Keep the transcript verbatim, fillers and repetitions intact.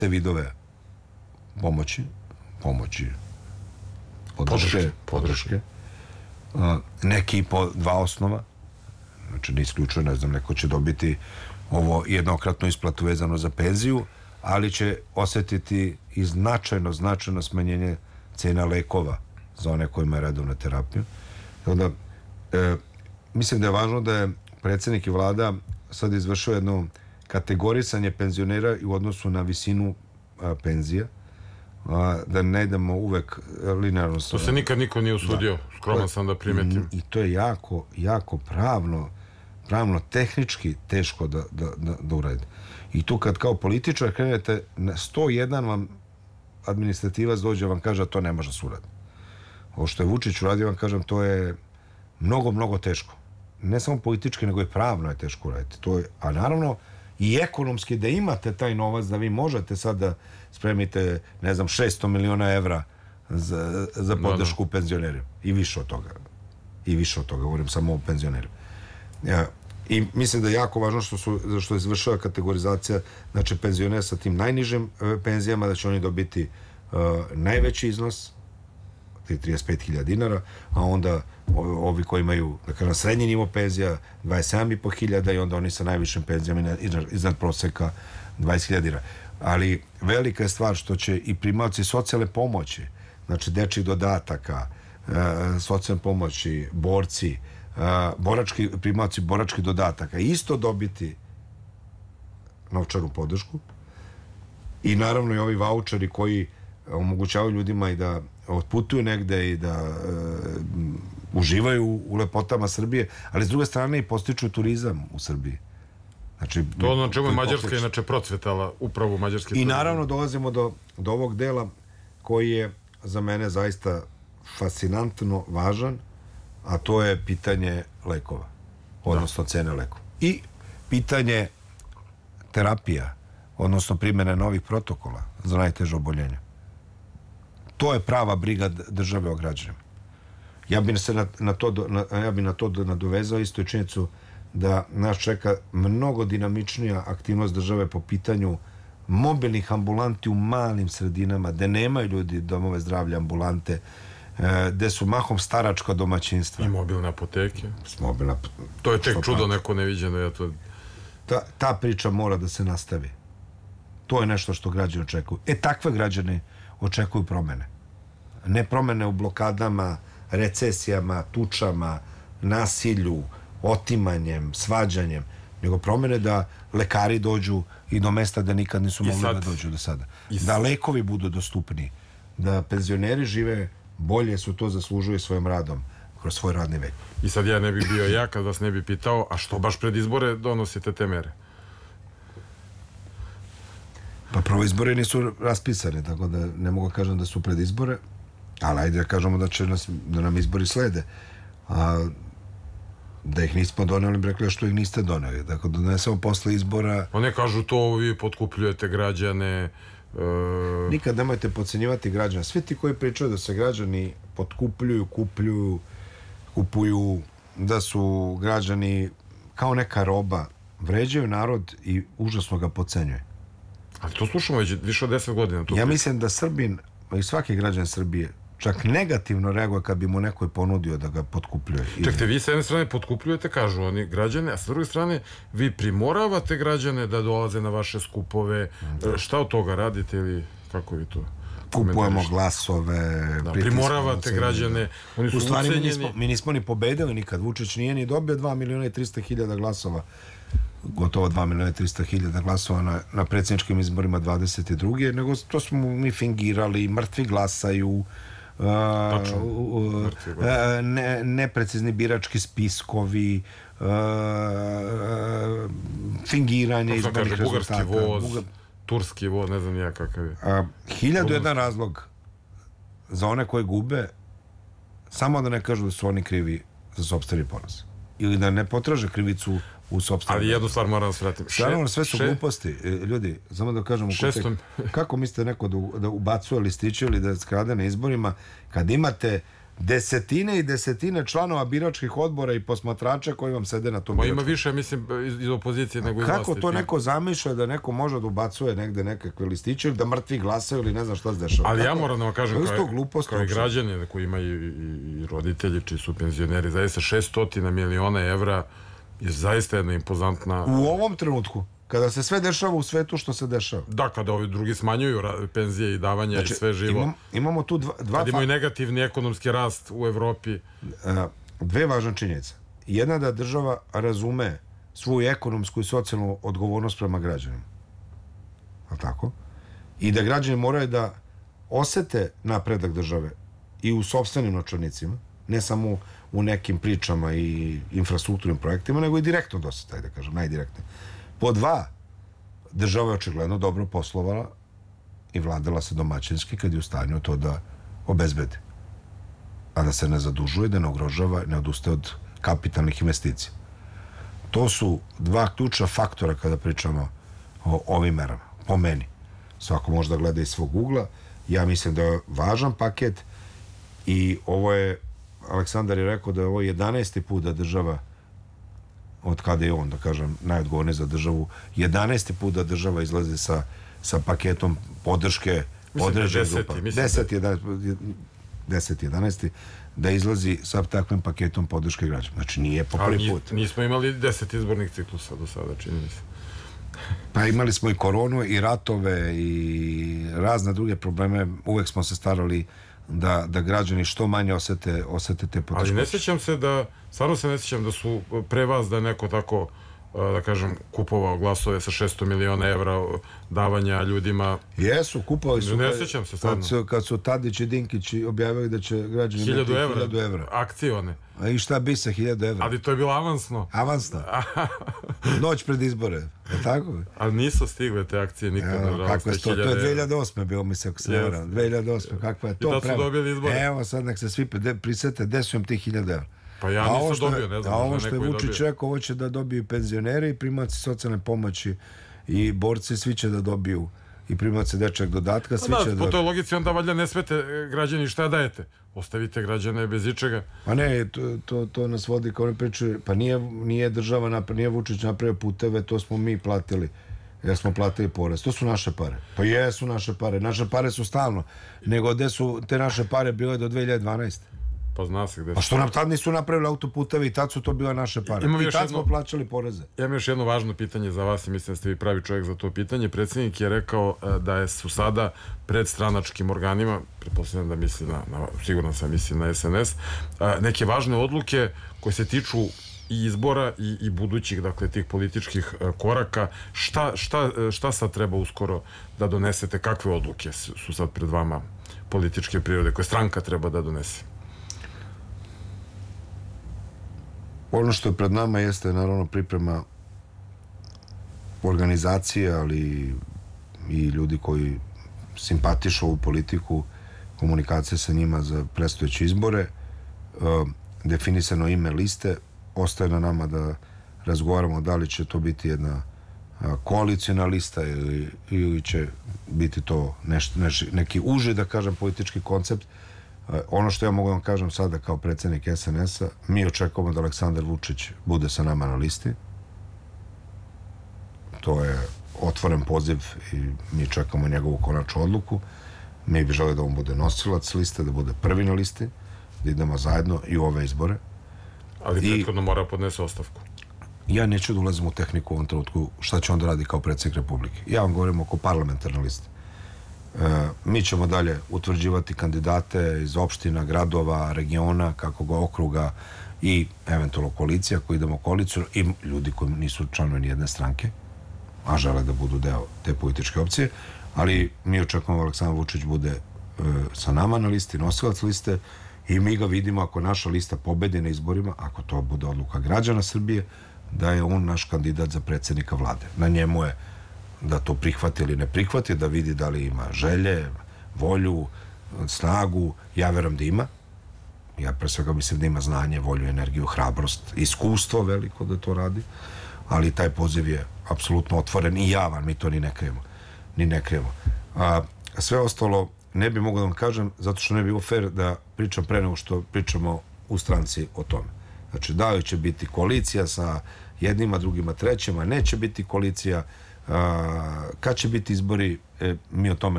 te vidove pomoći, pomoći, podrške, podrške. Neki po dva osnova, znači ne isključuje, ne znam, neko će dobiti ovo jednokratnu isplatu vezano za penziju, ali će osjetiti i značajno, značajno smanjenje cena lekova za one kojima je redovna terapija. Onda, e, mislim da je važno da je predsjednik i vlada sad izvršio jedno kategorisanje penzionera i u odnosu na visinu a, penzija, a, da ne idemo uvek linearno. To se nikad niko nije usudio, skroman sam da primetim. I, i to je jako, jako pravno, pravno, tehnički teško da, da, da, da uradite. I tu kad kao političar krenete, na sto jedan vam administrativac dođe, vam kaže, a to ne može se uraditi. Ovo što je Vučić uradio, vam kažem, to je mnogo, mnogo teško. Ne samo politički, nego i pravno je teško uraditi. To je, a naravno, i ekonomski da imate taj novac, da vi možete sad da spremite, ne znam, šesto miliona evra za, za podršku penzionerima. I više od toga. I više od toga, govorim samo o penzionerima. Ja, i mislim da je jako važno što, su, što je izvršila kategorizacija, znači penzionera sa tim najnižim e, penzijama, da će oni dobiti e, najveći iznos, trideset pet hiljada dinara, a onda o, ovi koji imaju, da kažem, srednji nivo penzija dvadeset sedam i po hiljada i onda oni sa najvišim penzijama iznad, iznad proseka dvadeset hiljada dinara. Ali velika je stvar što će i primaoci socijalne pomoći, znači dečjih dodataka, e, socijalne pomoći, borci, Uh, borački, primaoci boračkih dodataka isto dobiti novčanu podršku i naravno i ovi vaučeri koji omogućavaju ljudima i da otputuju negde i da uh, uživaju u lepotama Srbije, ali s druge strane i postiču turizam u Srbiji. Znači, to ono čemu je Mađarska inače procvetala, upravo mađarski turizam. I naravno dolazimo do, do ovog dela koji je za mene zaista fascinantno važan, a to je pitanje lekova, odnosno cene lekova. I pitanje terapija, odnosno primjene novih protokola za najteže oboljenja. To je prava briga države o građanima. Ja bi se na, na to, na, ja bi na to nadovezao isto i činjenicu da nas čeka mnogo dinamičnija aktivnost države po pitanju mobilnih ambulanti u malim sredinama, gde nemaju ljudi domove zdravlja, ambulante, gde su mahom staračka domaćinstva. I mobilne apoteke. Mobilna, to je tek čudo neko neviđeno. Ja to... ta, ta priča mora da se nastavi. To je nešto što građani očekuju. E, takve građani očekuju promene. Ne promene u blokadama, recesijama, tučama, nasilju, otimanjem, svađanjem, nego promene da lekari dođu i do mesta da nikad nisu mogli sad, da dođu do sada. Da lekovi budu dostupni, da penzioneri žive bolje, su to zaslužuju svojim radom kroz svoj radni vek. I sad ja ne bi bio ja kad vas ne bi pitao, a što baš pred izbore donosite te mere? Pa prvo, izbore nisu raspisane, tako da ne mogu kažem da su pred izbore, ali ajde da kažemo da će nas, da nam izbori slede. A da ih nismo doneli, bi rekli što ih niste doneli. Tako da ne samo posle izbora... One kažu to, vi potkupljujete građane... E... Nikad nemojte podcenjivati građana. Svi ti koji pričaju da se građani potkupljuju, kupljuju, kupuju, da su građani kao neka roba, vređaju narod i užasno ga podcenjuje. Ali to slušamo već više od deset godina. Ja mislim da Srbin i svaki građan Srbije čak negativno reaguje kad bi mu neko ponudio da ga potkupljuje. Čekajte, vi s jedne strane potkupljujete, kažu oni građane, a s druge strane vi primoravate građane da dolaze na vaše skupove. Da. Šta od toga radite ili kako vi to? Kupujemo glasove, da, primoravate građane, oni su u stvari ucenjeni. Mi nismo, mi nismo ni pobedili nikad. Vučić nije ni dobio dva miliona i trista hiljada glasova, gotovo dva miliona i trista hiljada glasova na, na predsjedničkim izborima dvadeset druge nego to smo mi fingirali, mrtvi glasaju, Uh, uh, uh, ne, neprecizni birački spiskovi, uh, uh, fingiranje izbornih rezultata. Bugarski voz, Bugar... turski voz, ne znam ja kakav je. Uh, hiljadu jedan razlog za one koje gube, samo da ne kažu da su oni krivi za sopstveni poraz. Ili da ne potraže krivicu u sopstveni. Ali jednu stvar moram svratim. Naravno, sve su še... gluposti. Ljudi, samo da kažem, kako mislite neko da, da ubacuje listiće ili da skrade na izborima, kad imate desetine i desetine članova biračkih odbora i posmatrača koji vam sede na tom Ma biračkom. ima više, mislim, iz, iz opozicije nego iz vlasti. Kako to neko zamišlja da neko može da ubacuje negde nekakve listiće ili da mrtvi glasaju ili ne znam šta se dešava? Ali Kako? ja moram da vam kažem, kao, kao, kao i građani koji imaju i, i, i roditelji čiji su penzioneri, zaista šessto miliona evra je zaista jedna impozantna... U ovom trenutku, kada se sve dešava u svetu što se dešava. Da, kada ovi drugi smanjuju penzije i davanja, znači, i sve živo. Imam, imamo tu dva... dva kada imaju negativni ekonomski rast u Evropi. Dve važne činjenice. Jedna da država razume svoju ekonomsku i socijalnu odgovornost prema građanima. A tako? I da građani moraju da osete napredak države i u sopstvenim novčanicima, ne samo u nekim pričama i infrastrukturnim projektima, nego i direktno dosete, taj da kažem, najdirektnije. Po dva, država je očigledno dobro poslovala i vladala se domaćinski kad je u stanju to da obezbedi. A da se ne zadužuje, da ne ugrožava, ne odustaje od kapitalnih investicija. To su dva ključna faktora kada pričamo o ovim merama. Po meni. Svako može da gleda iz svog ugla. Ja mislim da je važan paket i ovo je, Aleksandar je rekao da je ovo jedanaesti put da država, od kada je on, da kažem, najodgovorniji za državu, jedanaesti put da država izlazi sa, sa paketom podrške određenih grupa. deset jedanaesti da izlazi sa takvim paketom podrške građana. Znači nije po prvi put. Nismo imali deset izbornih ciklusa do sada, čini mi se. Pa imali smo i koronu i ratove i razne druge probleme. Uvek smo se starali da, da građani što manje osete, osete te poteškoće. Ali ne sjećam se da, stvarno se ne sjećam da su pre vas da neko tako, da kažem, kupovao glasove sa šessto miliona evra davanja ljudima. Jesu, kupovali su. Ne sjećam se stvarno. Kad su, kad su Tadić i Dinkić objavili da će građani hiljadu imati evra, hiljadu evra. Akcione. A i šta bi sa hiljadu evra? Ali to je bilo avansno. Avansno. Noć pred izbore. Je tako? Ali nisu stigle te akcije nikad. Evo, kakve sto, to je dve hiljade osme bilo mi se ako se ne varam. dve hiljade osme, kakva je to prema. I tad su dobili izbore. Evo sad nek se svi prisete, gde su im tih hiljada evra. Pa ja nisam dobio, ne znam. A ovo što je Vučić rekao, ovo će da dobiju penzioneri i primaci socijalne pomoći i borci, svi će da dobiju i primaci dečeg dodatka, svi će da... Po toj logici onda valjda ne smete građani šta dajete. Ostavite građane bez ičega. Pa ne, to, to, to nas vodi kao ne pričaju. Pa nije, nije država napravila, nije Vučić napravio puteve, to smo mi platili. Jer smo platili porez. To su naše pare. Pa jesu naše pare. Naše pare su stalno. Nego gde su te naše pare bile do dve hiljade dvanaeste. Pa zna se gde su. A što nam tad nisu napravili autoputevi i tad su to bile naše pare. Imam I tad jedno... smo plaćali poreze. Ja imam još jedno važno pitanje za vas i mislim da ste vi pravi čovjek za to pitanje. Predsjednik je rekao da su sada pred stranačkim organima, pretpostavljam da misli na, na, sigurno sam misli na S N S, neke važne odluke koje se tiču i izbora i, i budućih, dakle, tih političkih koraka. Šta, šta, šta sad treba uskoro da donesete? Kakve odluke su sad pred vama političke prirode koje stranka treba da donese? Ono što je pred nama jeste naravno priprema organizacije, ali i ljudi koji simpatišu ovu politiku, komunikacije sa njima za predstojeće izbore, definisano ime liste, ostaje na nama da razgovaramo da li će to biti jedna koalicijna lista ili, ili će biti to nešto, neš, neki uži, da kažem, politički koncept. Ono što ja mogu da vam kažem sada kao predsjednik S N S-a, mi očekujemo da Aleksandar Vučić bude sa nama na listi. To je otvoren poziv i mi čekamo njegovu konačnu odluku. Mi bi želi da on bude nosilac liste, da bude prvi na listi, da idemo zajedno i u ove izbore. Ali prethodno mora podnese ostavku. Ja neću da ulazim u tehniku u ovom trenutku šta će on da radi kao predsjednik Republike. Ja vam govorim oko parlamentarne liste. E, mi ćemo dalje utvrđivati kandidate iz opština, gradova, regiona, kakvog okruga i eventualno koalicija koji idemo u koaliciju i ljudi koji nisu članovi nijedne stranke, a žele da budu deo te političke opcije, ali mi očekujemo da Aleksandar Vučić bude e, sa nama na listi, nosilac liste i mi ga vidimo ako naša lista pobedi na izborima, ako to bude odluka građana Srbije, da je on naš kandidat za predsjednika vlade. Na njemu je da to prihvati ili ne prihvati, da vidi da li ima želje, volju, snagu. Ja verujem da ima. Ja pre svega mislim da ima znanje, volju, energiju, hrabrost, iskustvo veliko da to radi, ali taj poziv je apsolutno otvoren i javan, mi to ni ne krijemo. Ni ne krijemo. A sve ostalo ne bi mogao da vam kažem, zato što ne bi bilo fair da pričam pre nego što pričamo u stranci o tome. Znači, da li će biti koalicija sa jednima, drugima, trećima, neće biti koalicija, kad će biti izbori, mi o tome